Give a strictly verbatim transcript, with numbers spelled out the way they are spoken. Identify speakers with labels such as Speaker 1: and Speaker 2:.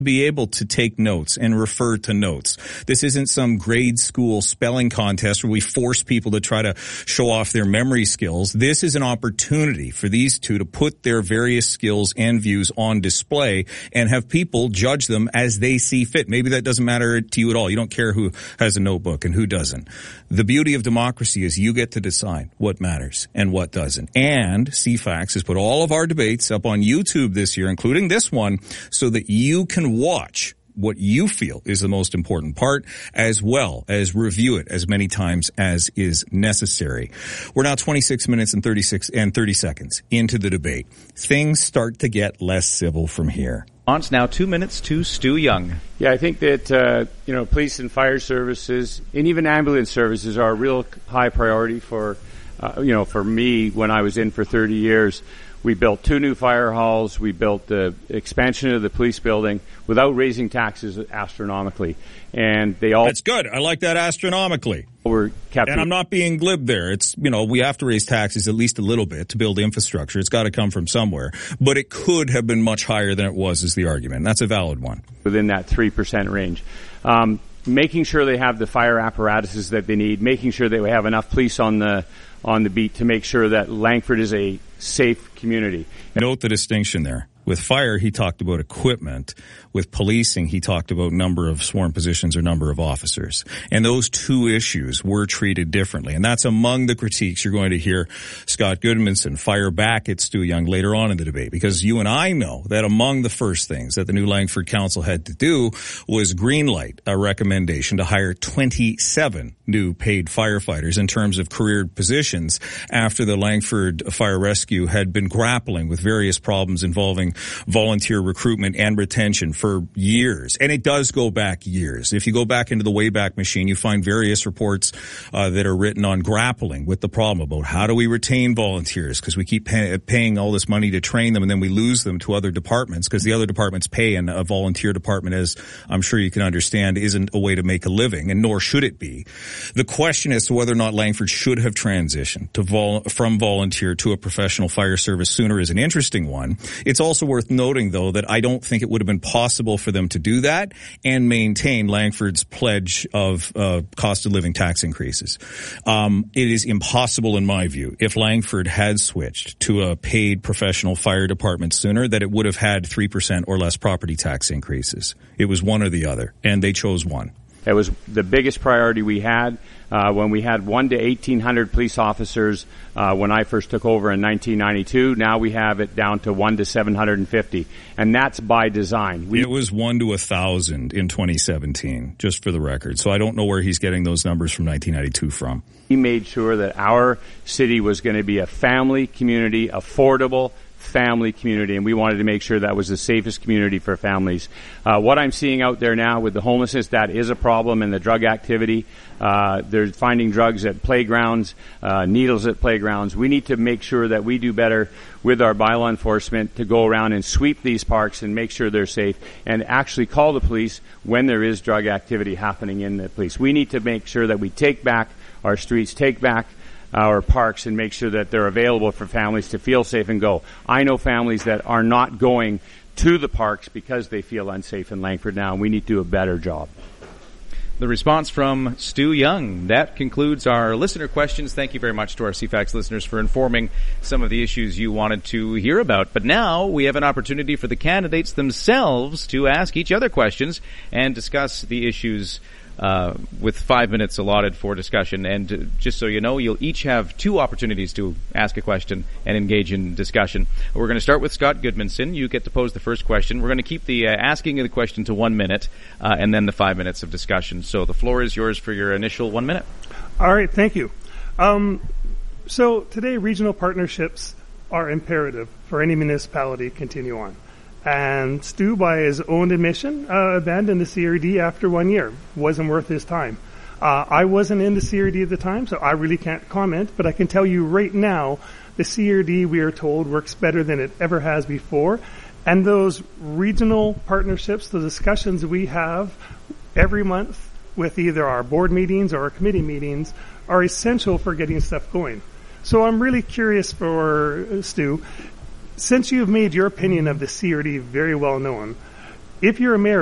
Speaker 1: be able to take notes and refer to notes. This isn't some grade school spelling contest where we force people to try to show off their memory skills. This is an opportunity for these two to put their various skills and views on display and have people judge them as they see fit. Maybe that doesn't matter to you at all. You don't care who has a notebook and who doesn't. The beauty of democracy is you get to decide what matters and what doesn't. And C FAX has put all of our debates up on YouTube this year, including this one, so that you can watch what you feel is the most important part, as well as review it as many times as is necessary. We're now twenty-six minutes and thirty-six and thirty seconds into the debate. Things start to get less civil from here.
Speaker 2: On now two minutes to Stu Young.
Speaker 3: Yeah, I think that, uh, you know, police and fire services and even ambulance services are a real high priority for, uh, you know, for me when I was in for thirty years. We built two new fire halls. We built the expansion of the police building without raising taxes astronomically. And they all...
Speaker 1: That's good. I like that, astronomically.
Speaker 3: Were kept
Speaker 1: and I'm not being glib there. It's, you know, we have to raise taxes at least a little bit to build infrastructure. It's got to come from somewhere. But it could have been much higher than it was, is the argument. That's a valid one.
Speaker 3: Within that three percent range. Um, making sure they have the fire apparatuses that they need, making sure that we have enough police on the on the beat to make sure that Langford is a safe community.
Speaker 1: Note the distinction there. With fire, he talked about equipment. With policing, he talked about number of sworn positions or number of officers. And those two issues were treated differently. And that's among the critiques you're going to hear Scott Goodmanson fire back at Stu Young later on in the debate. Because you and I know that among the first things that the new Langford Council had to do was greenlight a recommendation to hire twenty-seven new paid firefighters in terms of careered positions after the Langford Fire Rescue had been grappling with various problems involving volunteer recruitment and retention for years. And it does go back years. If you go back into the Wayback Machine, you find various reports uh, that are written on grappling with the problem about how do we retain volunteers, because we keep pay- paying all this money to train them and then we lose them to other departments because the other departments pay, and a volunteer department, as I'm sure you can understand, isn't a way to make a living, and nor should it be. The question as to whether or not Langford should have transitioned to vol- from volunteer to a professional fire service sooner is an interesting one. It's also worth noting, though, that I don't think it would have been possible for them to do that and maintain Langford's pledge of uh, cost of living tax increases. Um, it is impossible, in my view, if Langford had switched to a paid professional fire department sooner, that it would have had three percent or less property tax increases. It was one or the other, and they chose one.
Speaker 3: It was the biggest priority we had uh, when we had one to eighteen hundred police officers uh, when I first took over in nineteen ninety-two. Now we have it down to one to seven hundred fifty, and that's by design. We-
Speaker 1: it was one to a thousand in twenty seventeen, just for the record. So I don't know where he's getting those numbers from nineteen ninety-two from.
Speaker 3: We made sure that our city was going to be a family community, affordable family community, and we wanted to make sure that was the safest community for families. Uh, what I'm seeing out there now with the homelessness, that is a problem, and the drug activity. Uh, they're finding drugs at playgrounds, uh, needles at playgrounds. We need to make sure that we do better with our bylaw enforcement to go around and sweep these parks and make sure they're safe and actually call the police when there is drug activity happening in the police. We need to make sure that we take back our streets, take back our parks, and make sure that they're available for families to feel safe and go. I know families that are not going to the parks because they feel unsafe in Langford now, and we need to do a better job.
Speaker 2: The response from Stu Young. That concludes our listener questions. Thank you very much to our C FAX listeners for informing some of the issues you wanted to hear about. But now we have an opportunity for the candidates themselves to ask each other questions and discuss the issues Uh, with five minutes allotted for discussion. And uh, just so you know, you'll each have two opportunities to ask a question and engage in discussion. We're going to start with Scott Goodmanson. You get to pose the first question. We're going to keep the uh, asking of the question to one minute uh, and then the five minutes of discussion. So the floor is yours for your initial one minute.
Speaker 4: All right, thank you. Um, so today, regional partnerships are imperative for any municipality to continue on. And Stu, by his own admission, uh, abandoned the C R D after one year. Wasn't worth his time. Uh, I wasn't in the C R D at the time, so I really can't comment, but I can tell you right now, the C R D, we are told, works better than it ever has before. And those regional partnerships, the discussions we have every month with either our board meetings or our committee meetings, are essential for getting stuff going. So I'm really curious for uh, Stu, since you've made your opinion of the C R D very well known, if you're a mayor